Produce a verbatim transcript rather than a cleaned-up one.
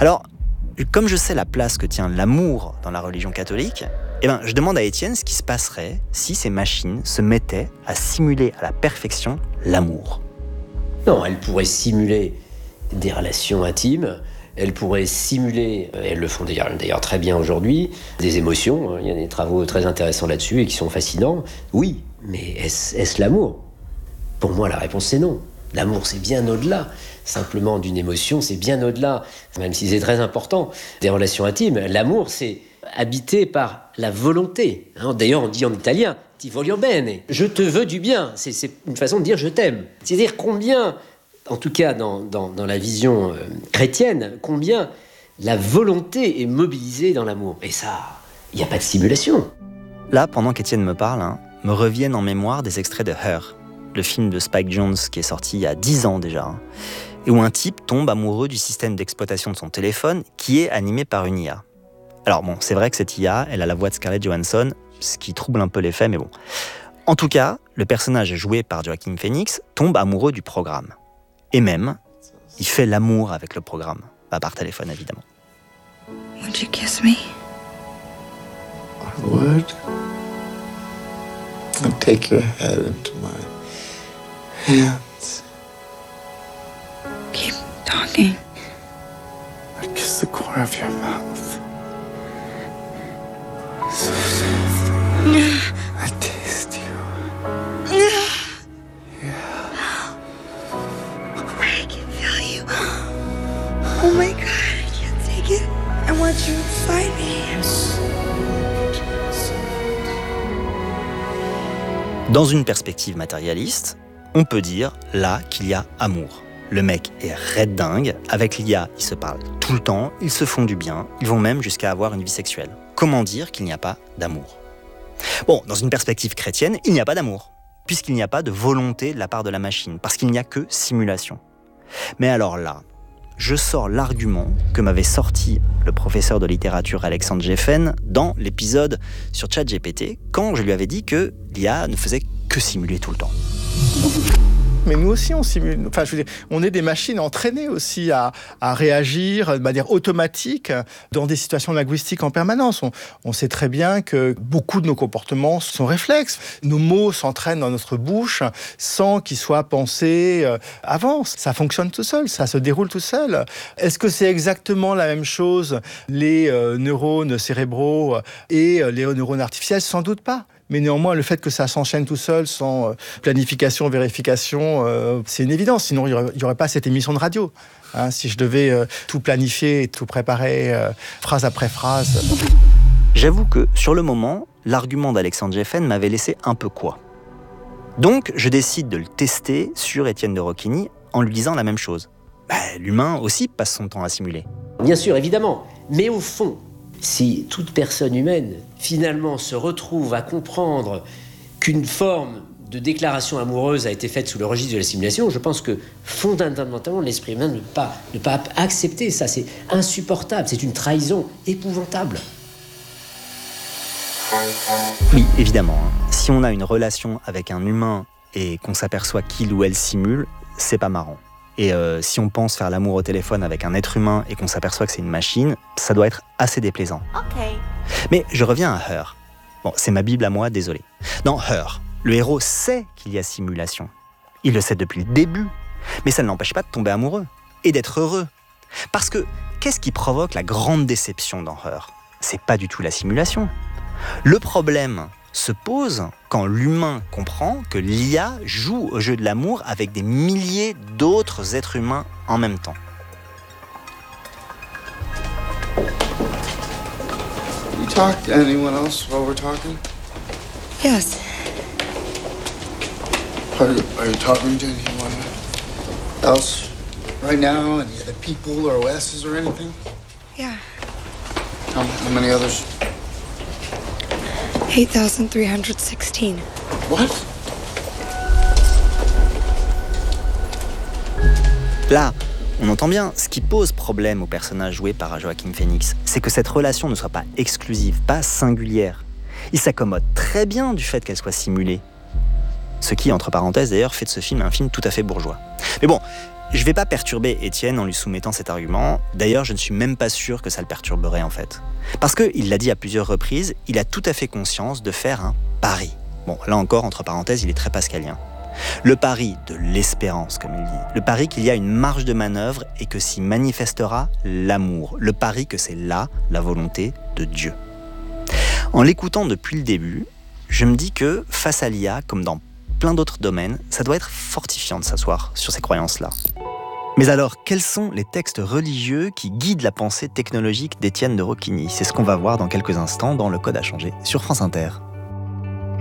Alors, comme je sais la place que tient l'amour dans la religion catholique, eh ben, je demande à Étienne ce qui se passerait si ces machines se mettaient à simuler à la perfection l'amour. Non, elles pourraient simuler des relations intimes, elles pourraient simuler, elles le font d'ailleurs, d'ailleurs très bien aujourd'hui, des émotions. Il y a des travaux très intéressants là-dessus et qui sont fascinants. Oui, mais est-ce, est-ce l'amour ? Pour moi, la réponse c'est non. L'amour, c'est bien au-delà. Simplement d'une émotion, c'est bien au-delà. Même si c'est très important, des relations intimes. L'amour, c'est habité par la volonté. Hein, d'ailleurs, on dit en italien, ti voglio bene. Je te veux du bien. C'est, c'est une façon de dire je t'aime. C'est-à-dire combien, en tout cas dans, dans, dans la vision euh, chrétienne, combien la volonté est mobilisée dans l'amour. Et ça, il n'y a pas de simulation. Là, pendant qu'Étienne me parle, hein, me reviennent en mémoire des extraits de Her, le film de Spike Jonze qui est sorti il y a dix ans déjà, hein, et où un type tombe amoureux du système d'exploitation de son téléphone qui est animé par une I A. Alors bon, c'est vrai que cette I A, elle a la voix de Scarlett Johansson, ce qui trouble un peu les faits, mais bon. En tout cas, le personnage joué par Joaquin Phoenix tombe amoureux du programme. Et même, il fait l'amour avec le programme. Pas par téléphone, évidemment. Would you kiss me? I would. I'd take your head into my hands. Keep talking. I'd kiss the corner of your mouth. So soft. I'd taste you. Yeah. I can feel you. Oh my God, I can't take it. I want you inside me. Dans une perspective matérialiste, on peut dire là qu'il y a amour. Le mec est raide dingue, avec l'I A, ils se parlent tout le temps, ils se font du bien, ils vont même jusqu'à avoir une vie sexuelle. Comment dire qu'il n'y a pas d'amour ? Bon, dans une perspective chrétienne, il n'y a pas d'amour, puisqu'il n'y a pas de volonté de la part de la machine, parce qu'il n'y a que simulation. Mais alors là, je sors l'argument que m'avait sorti le professeur de littérature Alexandre Geffen dans l'épisode sur ChatGPT, quand je lui avais dit que l'I A ne faisait que simuler tout le temps. Mais nous aussi, on simule. Enfin, je veux dire, on est des machines entraînées aussi à, à réagir de manière automatique dans des situations linguistiques en permanence. On, on sait très bien que beaucoup de nos comportements sont réflexes. Nos mots s'entraînent dans notre bouche sans qu'ils soient pensés euh, avant. Ça fonctionne tout seul, ça se déroule tout seul. Est-ce que c'est exactement la même chose, les euh, neurones cérébraux et euh, les neurones artificiels ? Sans doute pas. Mais néanmoins, le fait que ça s'enchaîne tout seul, sans planification, vérification, euh, c'est une évidence. Sinon, il n'y aurait pas cette émission de radio. Hein, si je devais euh, tout planifier, tout préparer, euh, phrase après phrase. J'avoue que, sur le moment, l'argument d'Alexandre Geffen m'avait laissé un peu quoi. Donc, je décide de le tester sur Étienne de Roquigny en lui disant la même chose. Bah, l'humain aussi passe son temps à simuler. Bien sûr, évidemment. Mais au fond, si toute personne humaine, finalement, se retrouve à comprendre qu'une forme de déclaration amoureuse a été faite sous le registre de la simulation, je pense que, fondamentalement, l'esprit humain ne peut pas, ne peut pas accepter ça. C'est insupportable, c'est une trahison épouvantable. Oui, évidemment. Hein. Si on a une relation avec un humain et qu'on s'aperçoit qu'il ou elle simule, c'est pas marrant. Et euh, si on pense faire l'amour au téléphone avec un être humain et qu'on s'aperçoit que c'est une machine, ça doit être assez déplaisant. Okay. Mais je reviens à Her. Bon, c'est ma Bible à moi, désolé. Dans Her, le héros sait qu'il y a simulation. Il le sait depuis le début. Mais ça ne l'empêche pas de tomber amoureux et d'être heureux. Parce que qu'est-ce qui provoque la grande déception dans Her ? C'est pas du tout la simulation. Le problème se pose quand l'humain comprend que l'I A joue au jeu de l'amour avec des milliers d'autres êtres humains en même temps. You talk to anyone else while we're talking? Yes. Are you, are you talking to anyone else right now? Any other people or O Ss or anything? Yeah. How, how many others? eight thousand three hundred sixteen. What? Là, on entend bien, ce qui pose problème au personnage joué par Joaquin Phoenix, c'est que cette relation ne soit pas exclusive, pas singulière. Il s'accommode très bien du fait qu'elle soit simulée. Ce qui, entre parenthèses d'ailleurs, fait de ce film un film tout à fait bourgeois. Mais bon, Je ne vais pas perturber Étienne en lui soumettant cet argument. D'ailleurs, je ne suis même pas sûr que ça le perturberait en fait. Parce qu'il l'a dit à plusieurs reprises, il a tout à fait conscience de faire un pari. Bon, là encore, entre parenthèses, il est très pascalien. Le pari de l'espérance, comme il dit. Le pari qu'il y a une marge de manœuvre et que s'y manifestera l'amour. Le pari que c'est là la volonté de Dieu. En l'écoutant depuis le début, je me dis que face à l'I A, comme dans plein d'autres domaines, ça doit être fortifiant de s'asseoir sur ces croyances-là. Mais alors, quels sont les textes religieux qui guident la pensée technologique d'Étienne de Roquigny ? C'est ce qu'on va voir dans quelques instants dans Le Code à changer sur France Inter.